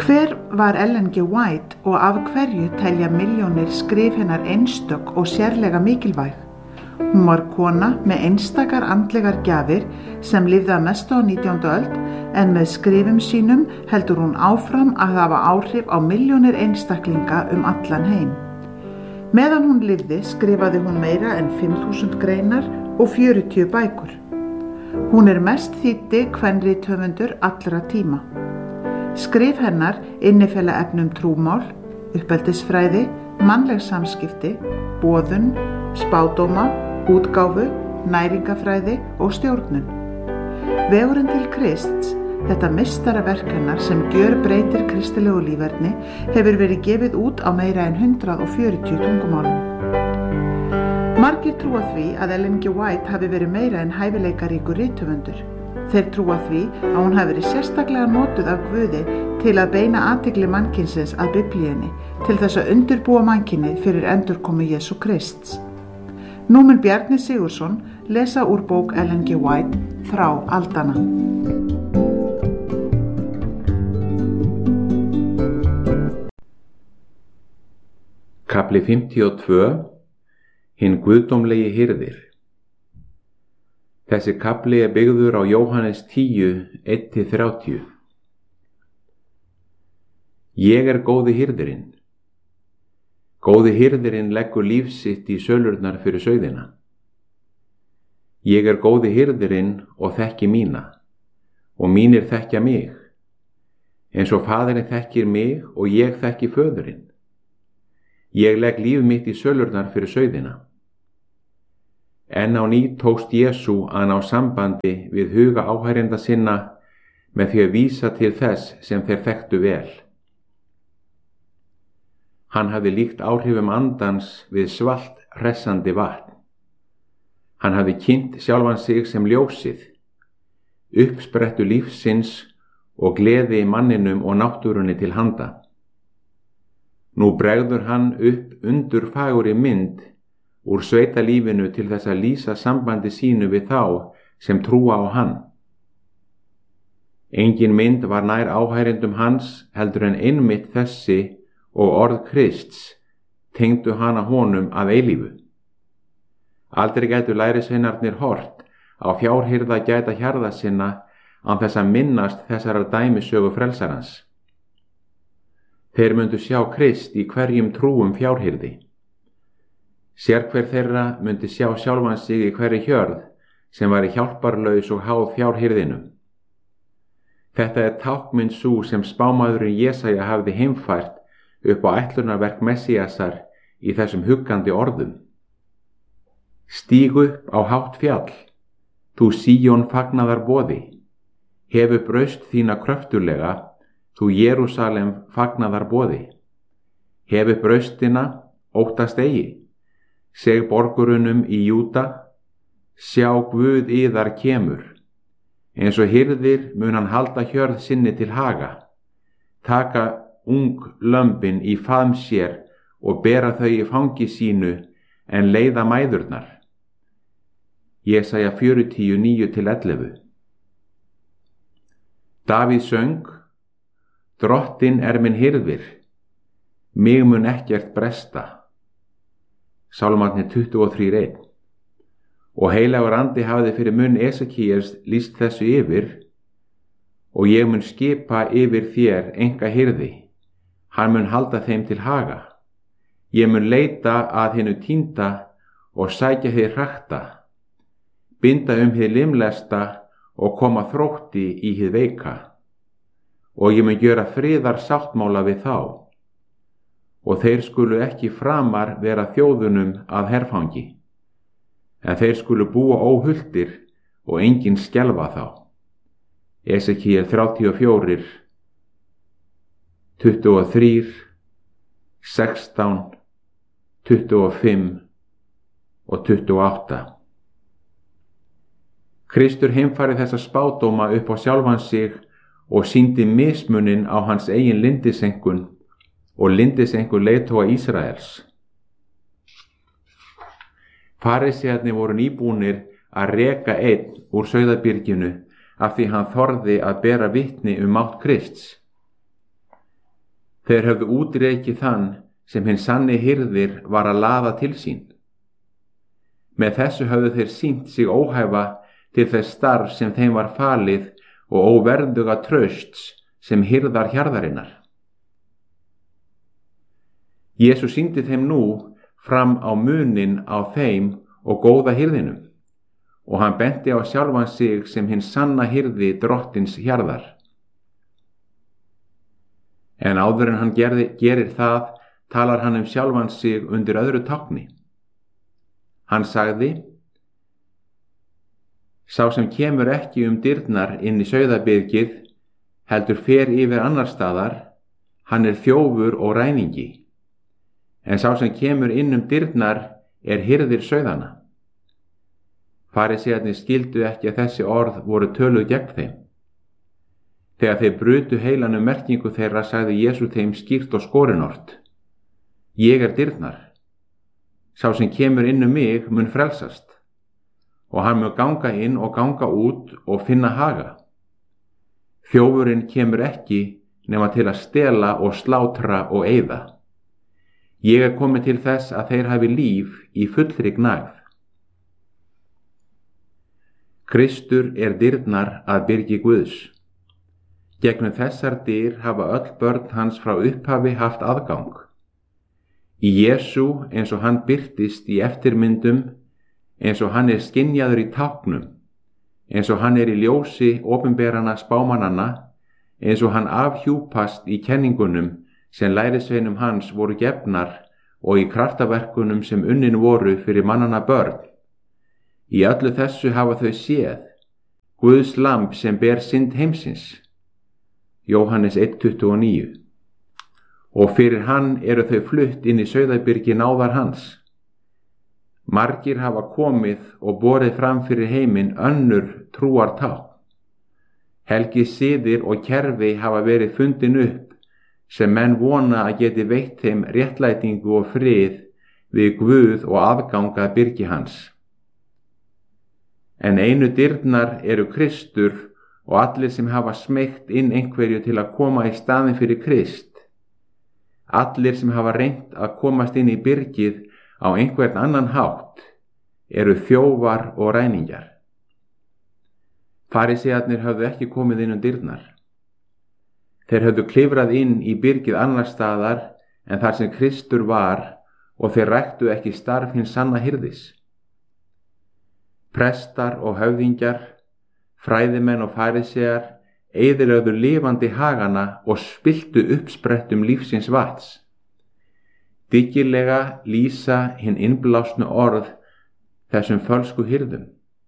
Hver var Ellen G. White og af hverju telja milljónir skrif hennar einstök og sérlega mikilvæg? Hún var kona með einstakar andlegar gjafir sem lifði að mestu á 19. öld en með skrifum sínum heldur hún áfram að hafa áhrif á milljónir einstaklinga allan heim. Meðan hún lifði skrifaði hún meira en 5.000 greinar og 40 bækur. Hún mest þýddi kvenrithöfundur allra tíma. Skrif hennar innifela efni trúmál, uppeldisfræði, mannleg samskipti, boðun, spádóma, útgáfu, næringafræði og stjórnun. Vegurinn til Krists, þetta meistaraverk hennar sem gjörbreytir kristilegu líferni, hefur verið gefið út á meira en 140 tungumálum. Margir trúa því að Ellen G. White hafi verið meira en hæfileikaríkur rithöfundur. Þeir trúa því að hún hafi verið sérstaklega notuð af Guði til að beina athygli mannkynsins að Biblíunni, til þess að undirbúa mannkynið fyrir endurkomu Jesú Krists. Nú mun Bjarni Sigurðsson lesa úr bók Ellen G. White, Þrá aldanna. Kafli 52. Hinn guðdómlegi hirðir. Þessi kafli byggður á Jóhannes 10, 1-30. Ég góði hirðirinn. Góði hirðirinn leggur líf sitt í sölurnar fyrir sauðina. Ég góði hirðirinn og þekki mína, og mínir þekkja mig, eins og faðirinn þekkir mig og ég þekki föðurinn. Ég legg líf mitt í sölurnar fyrir sauðina. En á ný tókst Jesú að ná sambandi við huga áhærenda sinna með því að vísa til þess sem þeir þekktu vel. Hann hafði líkt áhrifum andans við svalt hressandi vatn. Hann hafði kynnt sjálfan sig sem ljósið, uppsprettu lífsins og gleði manninum og náttúrunni til handa. Nú bregður hann upp undurfagurri mynd úr sveitalífinu til þess að lýsa sambandi sínu við þá sem trúa á hann. Engin mynd var nær áhærendum hans heldur en einmitt þessi og orð Krists tengdu hana honum að eilífu. Aldrei gætu lærisveinarnir hort á fjárhirða gæta hjarða sinna án þess að minnast þessarar dæmisögu frelsarans. Þeir myndu sjá Krist í hverjum trúum fjárhirði. Sérhver þeirra myndi sjá sjálfan sig í hverri hjörð sem væri hjálparlaus og háð fjárhirðinum. Þetta tákmynd sú sem spámaðurinn Jesaja hafði heimfært upp á ætlunarverk Messíasar í þessum huggandi orðum. Stíg upp á hátt fjall, þú Síón fagnaðar boði, hefu braust þína kröftulega, þú Jerúsalem fagnaðar boði. Hefu braustina, óttast eigi, seg borgurunum í Júda, sjá Guð yðar kemur, eins og hirðir mun hann halda hjörð sinni til haga, taka ung lömbin í faðm sér og bera þau í fangi sínu en leiða mæðurnar. Jesaja 40, 9-11. Davíð söng, Drottinn minn hirðir, mig mun ekkert bresta. Sálmarnir 23:1. Og heilagur andi hafði fyrir munn Esekíels lýst þessu yfir, og ég mun skipa yfir þér enga hirði, hann mun halda þeim til haga. Ég mun leita að hinu týnda og sækja þig hrakta, binda hið limlesta og koma þrótti í hið veika. Og ég mun gjöra friðar sáttmála við þá, og þeir skulu ekki framar vera þjóðunum að herfangi, en þeir skulu búa óhultir og enginn skelfa þá. Esekíel 34, 23, 16, 25 og 28. Kristur heimfæri þessa spádóma upp á sjálfan sig og sýndi mismunin á hans eigin lindisenkun og lindisenkun leiðtoga Ísraels. Farísearnir voru nýbúnir að reka einn úr sauðabyrginu af því hann þorði að bera vitni mátt Krists. Þeir höfðu útrekið þann sem hinn sanni hirðir var að laða til sín. Með þessu höfðu þeir sýnt sig óhæfa til þess starf sem þeim var falið og óverðuga trausts sem hirðar hjarðarinnar. Jesús sýndi þeim nú fram á munin á þeim og góða hirðinum, og hann benti á sjálfan sig sem hinn sanna hirði drottins hjarðar. En áður en hann gerir það, talar hann sjálfan sig undir öðru tákni. Hann sagði: Sá sem kemur ekki dyrnar inn í sauðabyrgið, heldur fer yfir annar staðar, hann er þjófur og ræningi. En sá sem kemur inn dyrnar er hirðir sauðanna. Farisæarnir skildu ekki að þessi orð voru töluð gegn þeim. Þegar þeir brutu heilan merkingu þeirra, sagði Jesús þeim skýrt og skorinort: Ég er dyrnar. Sá sem kemur inn mig mun frelsast, og hann mun ganga inn og ganga út og finna haga. Þjófurinn kemur ekki nema til að stela og slátra og eyða. Ég er kominn til þess að þeir hafi líf í fullri gnægð. Kristur er dyrnar að byrgi Guðs. Gegnum þessar dyr hafa öll börn hans frá upphafi haft aðgang. Í Jesú, eins og hann birtist í eftirmyndum, eins og hann er skynjaður í táknum, eins og hann er í ljósi opinberana spámannanna, eins og hann afhjúpast í kenningunum sem lærisveinum hans voru gefnar og í kraftaverkunum sem unnin voru fyrir mannanna börn. Í öllu þessu hafa þau séð Guðs lamb sem ber synd heimsins. Jóhannes 1:29. Og fyrir hann eru þau flutt inn í sauðabyrgi náðar hans. Margir hafa komið og borið fram fyrir heiminn önnur trúartákn. Helgi siðir og kerfi hafa verið fundin upp sem menn vona að geti veitt þeim réttlætingu og frið við Guð og aðgang að byrgi hans. En einu dyrnar eru Kristur og allir sem hafa smeygt inn einhverju til að koma í staðinn fyrir Krist. Allir sem hafa reynt að komast inn í byrgið á einhvern annan hátt eru þjófar og ræningjar. Farisæarnir höfðu ekki komið inn dyrnar. Þeir höfðu klifrað inn í byrgið annars staðar en þar sem Kristur var, og þeir ræktu ekki starf hins sanna hirðis. Prestar og höfðingjar, fræðimenn og farisæar eyðilögðu lifandi hagana og spilltu uppsprettum lífsins vats. Dyggilega lýsa hinn innblásnu orð þessum fölsku hirðum.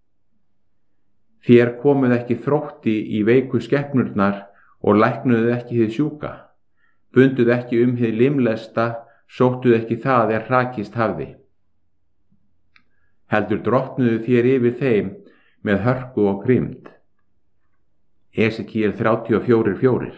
Þér komuð ekki þrótti í veiku skepnurnar og læknuðu ekki hið sjúka, bunduð ekki hið limlesta, sóttuð ekki það hrakist hafði. Heldur drottnuðu þér yfir þeim með hörku og grimmd. Esekíel 34:4.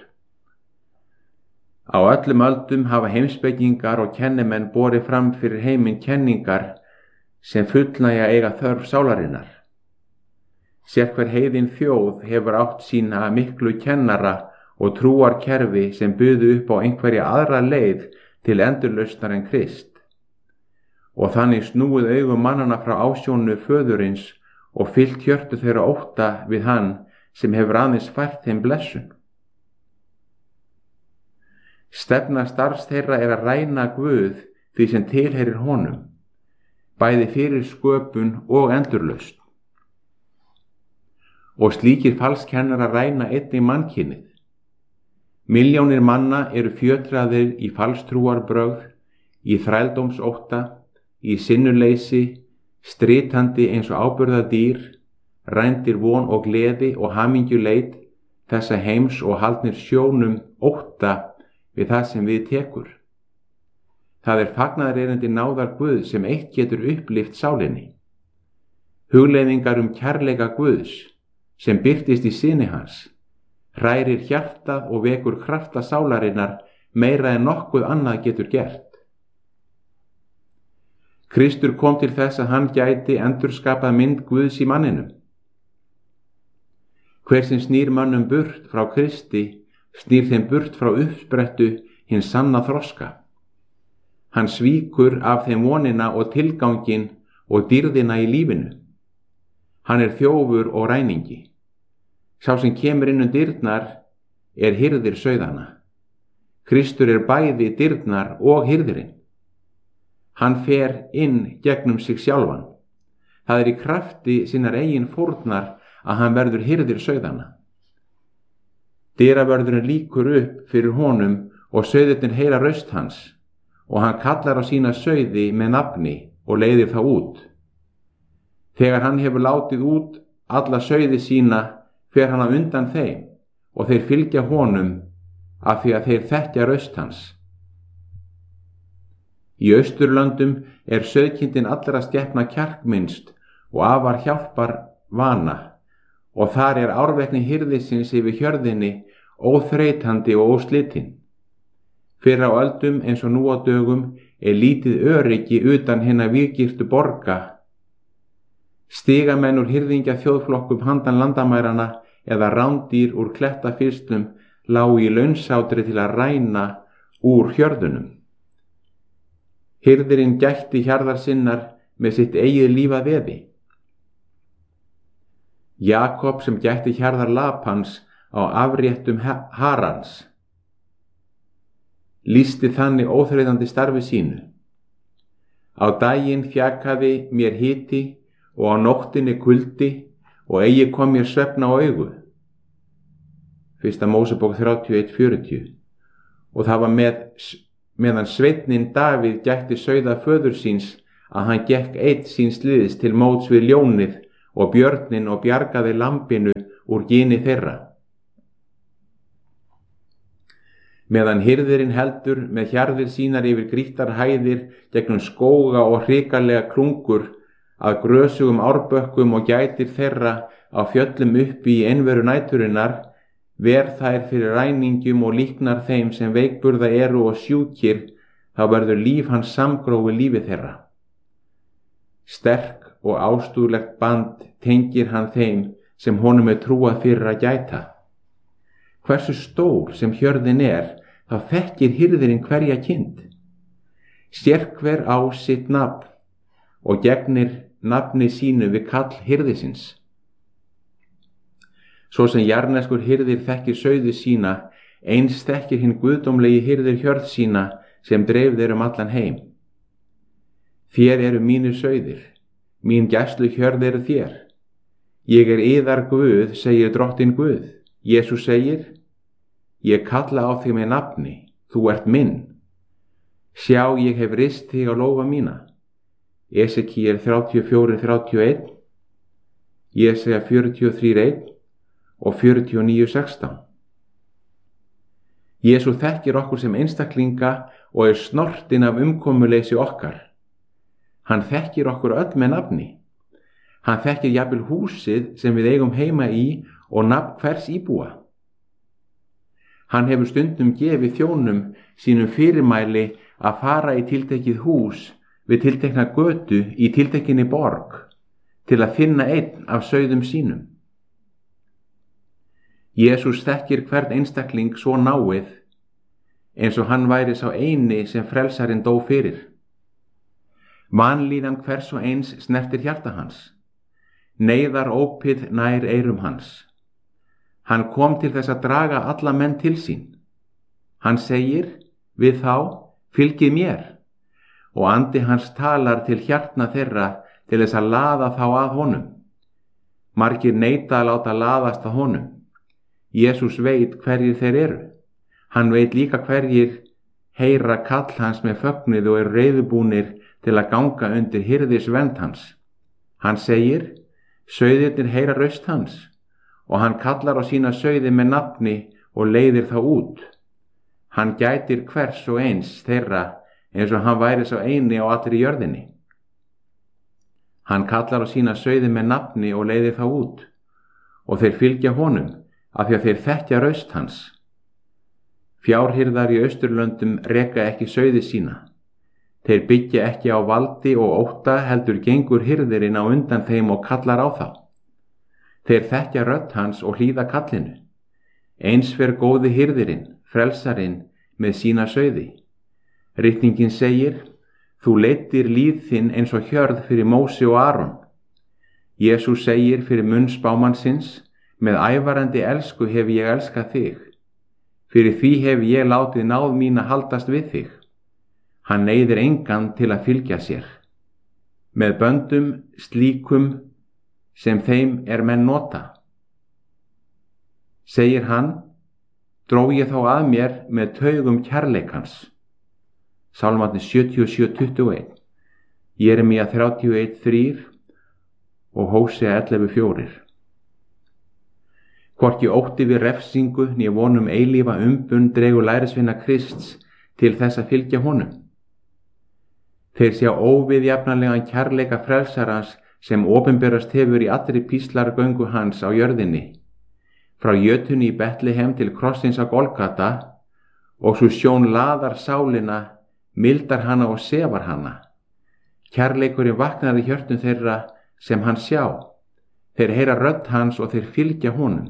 Á öllum öldum hafa heimspekingar og kennimenn borið fram fyrir heiminn kenningar sem fullnægja eiga þörf sálarinnar. Sérhver heiðin þjóð hefur átt sína miklu kennara og trúarkerfi sem buðu upp á einhverja aðra leið til endurlausnar en Krist. Og þannig snúið augum mannana frá ásjónu föðurins og fyllt hjörtu þeirra ótta við hann sem hefur aðeins fært þeim blessun. Stefna starfs þeirra er að ræna Guð því sem tilheyrir honum, bæði fyrir sköpun og endurlausn. Og slíkir falskennarar ræna einnig mannkynið. Milljónir manna eru fjötraðir í falstrúarbrögð, í þrældómsótta, í sinnuleysi, stritandi eins og áburðardýr, rændir von og gleði og hamingjuleit þessa heims og haldnir sjónum ótta við það sem við tekur. Það er fagnaðarerindi náðar Guðs sem eitt getur upplift sálinni. Hugleiðingar kærleika Guðs sem birtist í syni hans hrærir hjartað og vekur krafta sálarinnar meira en nokkuð annað getur gert. Kristur kom til þess að hann gæti endurskapað mynd Guðs í manninum. Hver sem snýr mönnum burt frá Kristi, snýr þeim burt frá uppsprettu hins sanna þroska. Hann svíkur af þeim vonina og tilganginn og dýrðina í lífinu. Hann er þjófur og ræningi. Sá sem kemur inn dyrnar er hirðir sauðanna. Kristur er bæði dyrnar og hirðirinn. Hann fer inn gegnum sig sjálfan. Það er í krafti sinnar eigin fórnar að hann verður hirðir sauðanna. Dyravörðurinn líkur upp fyrir honum og sauðirnir heyra raust hans og hann kallar á sína sauði með nafni og leiðir þá út. Þegar hann hefur látið út alla sauði sína fer hann á undan þeim og þeir fylgja honum af því að þeir þekkja raust hans. Í Austurlöndum er sauðkindin allra skepna kjarkminnst og afar hjálpar vana og þar er árvekni hirðisins yfir hjörðinni óþreytandi og óslitin. Fyrr á öldum eins og nú á dögum er lítið öryggi utan hinna víggirtu borga. Stigamenn úr hirðingja þjóðflokkum handan landamærana eða rándýr úr klettafyrslum lágu í launsátri til að ræna úr hjörðunum. Hirðirinn gætti hjarðar sinnar með sitt eigið líf að veði. Jakob sem gætti hjarðar Lapans á afréttum Harans lýsti þannig óþreytandi starfi sínu. Á daginn þjakaði mér hiti og á nóttinni kuldi og eigi kom mér svefn á augu. 1. Mósebók 31:40. Og það var meðan sveinninn Davíð gætti sauða föður síns að hann gekk einn síns liðs til móts við ljónið og björninn og bjargaði lambinu úr gini þeirra. Meðan hirðirinn heldur með hjarðir sínar yfir grýttar hæðir gegnum skóga og hrikalega klungur að grösugum árbökkum og gætir þeirra á fjöllum uppi í einveru næturinnar, ver þær fyrir ræningjum og líknar þeim sem veikburða eru og sjúkir, þá verður líf hans samgrófi lífi þeirra. Sterk og ástúðlegt band tengir hann þeim sem honum er trúað fyrir að gæta. Hversu stór sem hjörðin er, þá þekkir hirðirinn hverja kind. Sérhver á sitt nafn og gegnir nafni sínu við kall hirðisins. Svo sem jarneskur hirðir þekkir sauði sína, eins þekkir hinn guðdómlegi hirðir hjörð sína sem dreif þeir allan heim. Þér eru mínir sauðir, mín gæslu hjörð eru þér. Ég er yðar Guð, segir drottinn Guð. Jesús segir: Ég kalla á þig með nafni, þú ert minn. Sjá, ég hef rist þig á lófa mína. Esekíel 34:31, Jesaja 43:1 og 49:16. Jesús þekkir okkur sem einstaklinga og er snortinn af umkomuleysi okkar. Hann þekkir okkur öll með nafni. Hann þekkir jafnvel húsið sem við eigum heima í og nafn hvers íbúa. Hann hefur stundum gefið þjónum sínum fyrirmæli að fara í tiltekið hús við tiltekna götu í tiltekinni borg til að finna einn af sauðum sínum. Jesús þekkir hvern einstakling svo náið eins og hann væri sá eini sem frelsarinn dó fyrir. Vanlíðan hvers og eins snertir hjarta hans. Neyðar ópið nær eyrum hans. Hann kom til þess að draga alla menn til sín. Hann segir við þá: fylgið mér, og andi hans talar til hjartna þeirra til þess að laða þá að honum. Margir neita að láta laðast að honum. Jesús veit hverjir þeir eru. Hann veit líka hverjir heyra kall hans með fögnuði og eru reiðubúnir til að ganga undir hirðisvernd hans. Hann segir: sauðirnir heyra raust hans, og hann kallar á sína sauði með nafni og leiðir þá út. Hann gætir hvers og eins þeirra eins og hann væri sá eini á allri jörðinni. Hann kallar á sína sauði með nafni og leiðir þá út, og þeir fylgja honum af því að þeir þekkja raust hans. Fjárhirðar í Austurlöndum reka ekki sauði sína. Þeir byggja ekki á valdi og ótta, heldur gengur hirðirinn á undan þeim og kallar á þá. Þeir þekkja rödd hans og hlýða kallinu. Eins fer góði hirðirinn, frelsarinn, með sína sauði. Ritningin segir: Þú leiddir líð þinn eins og hjörð fyrir Móse og Aron. Jesús segir fyrir munn spámannsins: Með ævarandi elsku hef ég elskað þig. Fyrir því hef ég látið náð mín að haldast við þig. Hann neyðir engan til að fylgja sér. Með böndum slíkum sem þeim menn nota. Segir hann: Dró ég þá að mér með taugum kærleikans. Sálmarnir 77:21, Jeremía 31:3 og Hósea 11:4. Hvorki ótti við refsingu né vonum eilífa umbun dregur lærisveina Krists til þess að fylgja honum. Þeir sjá óviðjafnanlegan kærleika frelsarans sem opinberast hefur í allri píslargöngu hans á jörðinni, frá jötunni í Betlehem til krossins á Golgata, og svo sjón laðar sálina, mildar hana og sefar hana. Kærleikurinn vaknar í hjörtum þeirra sem hann sjá. Þeir heyra rödd hans og þeir fylgja honum.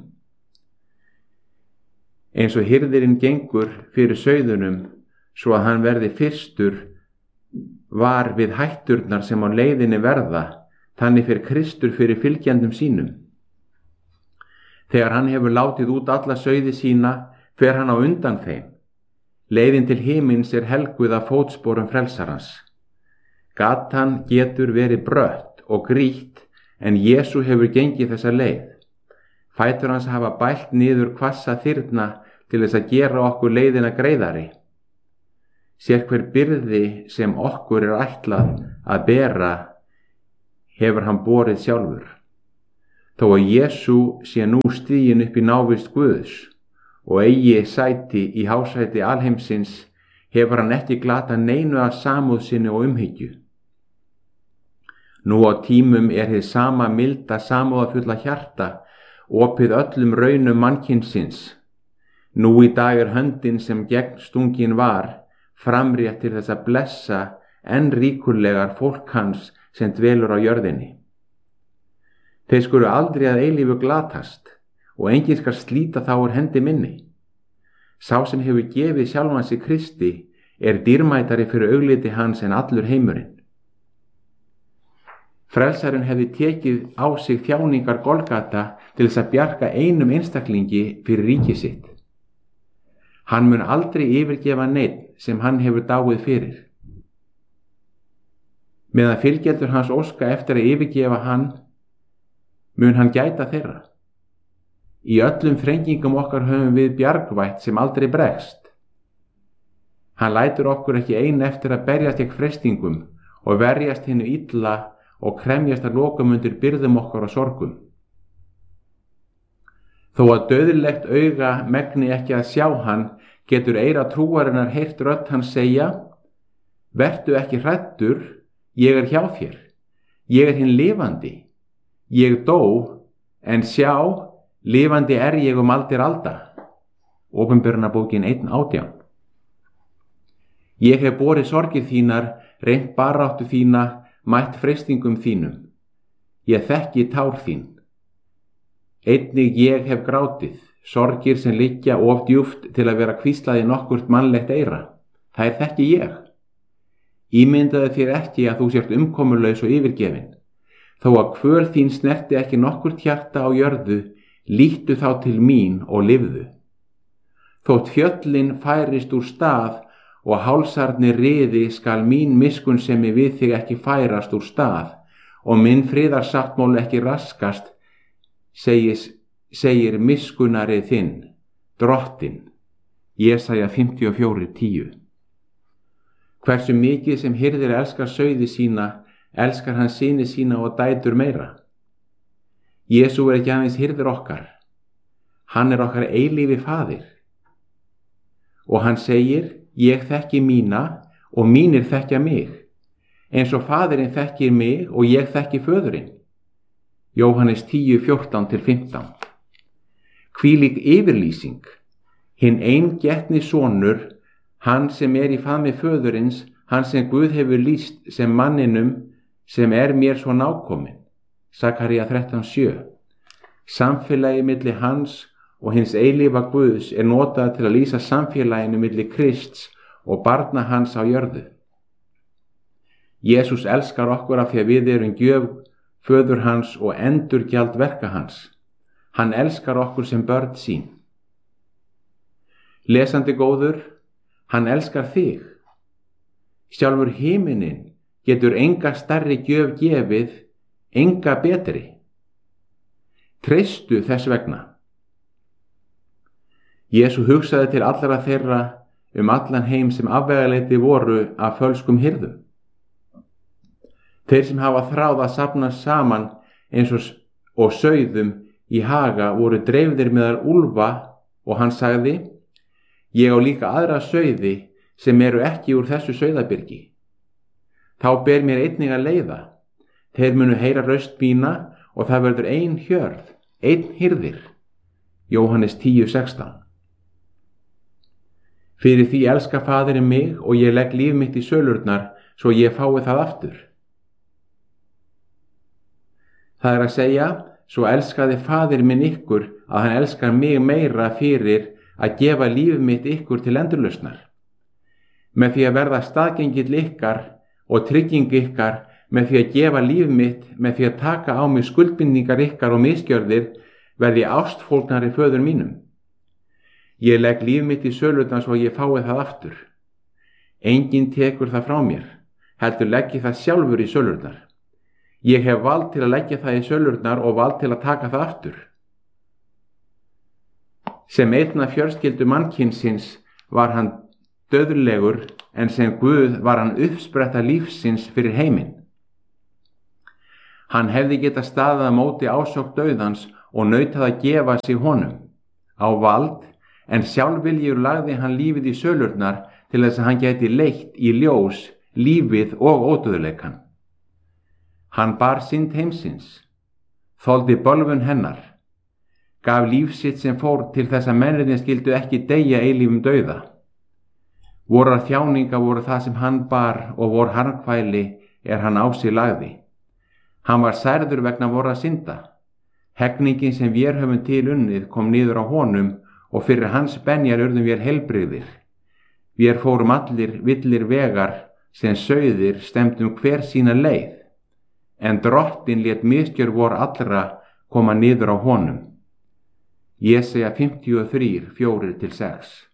Eins og hirðirinn gengur fyrir sauðunum svo að hann verði fyrstur var við hætturnar sem á leiðinni verða, þannig fyrir Kristur fyrir fylgjandum sínum. Þegar hann hefur látið út alla sauði sína, fer hann á undan þeim. Leiðin til himins helguð af fótsporum frelsarans. Gatan getur verið brött og grýtt, en Jesú hefur gengið þessa leið. Fætur hans hafa bælt niður hvassa þyrna til þess að gera okkur leiðina greiðari. Sér hver byrði sem okkur ætlað að bera, hefur hann borið sjálfur. Þó að Jesú sé nú stiginn upp í návist Guðs og eigi sæti í hásæti alheimsins, hefur hann ekki glatað neinu af samúð sinni og umhyggju. Nú á tímum hið sama milda samúðarfulla hjarta opið öllum raunum mannkynsins. Nú í dag höndin sem gegn stungin var framrétt til þess að blessa enn ríkulegar fólk hans sem dvelur á jörðinni. Þeir skulu aldrei að eilífu glatast og enginn skal slíta þá úr hendi minni. Sá sem hefur gefið sjálfans í Kristi dýrmætari fyrir augliti hans en allur heimurinn. Frelsarinn hefði tekið á sig þjáningar Golgata til þess að bjarga einum einstaklingi fyrir ríki sitt. Hann mun aldrei yfirgefa neinn sem hann hefur dáið fyrir. Meðan fylgjendur hans óska eftir að yfirgefa hann, mun hann gæta þeirra. Í öllum þrengingum okkar höfum við bjargvætt sem aldrei bregst. Hann lætur okkur ekki ein eftir að berjast gegn freistingum og verjast hinu illa og kremjast að lokum undir byrðum okkar og sorgum. Þó að dauðlegt auga megni ekki að sjá hann, getur eyra trúarinnar heyrt rödd hans segja: Vertu ekki hræddur, ég hjá þér. Ég hinn lifandi. Ég dó, en sjá, lifandi ég aldir alda. Opinberunarbókin 1:18. Ég hef borið sorgir þínar, reynt baráttu þína, mætt freistingum þínum. Ég þekki tár þín. Einnig ég hef grátið, sorgir sem liggja of djúpt til að vera hvíslaði nokkurt mannlegt eyra. Það þekki ég. Ímyndaðu þér ekki að þú sért umkomulaus og yfirgefin. Þó að kvöl þín snerti ekki nokkurt hjarta á jörðu, líttu þá til mín og lifðu. Þótt fjöllin færist úr stað og hálsarnir riði, skal mín miskunnsemi við þig ekki færast úr stað og minn friðarsáttmáli ekki raskast, segir miskunnarið þinn, Drottinn. Jesaja 54:10. Hversu mikið sem hirðir elskar sauði sína, elskar hann syni sína og dætur meira. Jesú ekki aðeins hirðir okkar, hann okkar eilífi faðir. Og hann segir: Ég þekki mína og mínir þekkja mig, eins og faðirinn þekkir mig og ég þekki föðurinn. Jóhannes 10:14-15. Hvílík yfirlýsing. Hinn eingetni sonur, hann sem í faðmi föðurins, hann sem Guð hefur lýst sem manninum sem mér svo nákominn. Sakaría 13:7. Samfélagi milli hans og hins eilífa Guðs notað til að lýsa samfélaginu milli Krists og barna hans á jörðu. Jesús elskar okkur af því að við erum gjöf föður hans og endurgjald verka hans. Hann elskar okkur sem börn sín. Lesandi góður, hann elskar þig. Sjálfur himinin getur enga stærri gjöf gefið, enga betri. Treystu þess vegna. Jesús hugsaði til allra þeirra allan heim sem afvegaleiti voru af fölskum hirðum. Þeir sem hafa þráð að safna saman eins og sauðum í haga voru dreifðir meðal úlfa og hann sagði: Ég á líka aðra sauði sem eru ekki úr þessu sauðabyrgi. Þá ber mér einnig að leiða. Þeir munu heyra raust mína og það verður ein hjörð, einn hirðir. Jóhannes 10:16. Fyrir því elskar Faðirinn mig og ég legg líf mitt í sölurnar svo ég fái það aftur. Það að segja, svo elskaði Faðir minn ykkur að hann elskar mig meira fyrir að gefa líf mitt ykkur til endurlausnar. Með því að verða staðgengill ykkar og trygging ykkar, með því að gefa líf mitt, með því að taka á mig skuldbindningar ykkar og misgjörðir, verði ástfólgnari föður mínum. Ég legg líf mitt í sölurnar svo ég fái það aftur. Enginn tekur það frá mér, heldur leggi það sjálfur í sölurnar. Ég hef vald til að leggja það í sölurnar og vald til að taka það aftur. Sem einn af fjölskyldu mannkynsins var hann dauðlegur, en sem Guð var hann uppspretta lífsins fyrir heiminn. Hann hefði getað staðið á móti ásókn dauðans og nautað að gefa sig honum á vald, en sjálfviljur lagði hann lífið í sölurnar til þess að hann geti leitt í ljós lífið og ódauðleikann. Hann bar synd heimsins, þoldi bölvun hennar, gaf líf sitt sem fórn til þess að mennirnir skyldu ekki deyja eilífum dauða. Vorar þjáninga voru það sem hann bar og vor harmkvæli hann á sig lagði. Hann var særður vegna vorra synda. Hegningin sem vér höfum til unnið kom niður á honum og fyrir hans benjar urðum vér heilbrigðir. Vér fórum allir villir vegar sem sauðir stemdum hver sína leið, en Drottinn lét misgjör vor allra koma niður á honum. Jesaja 53:4-6.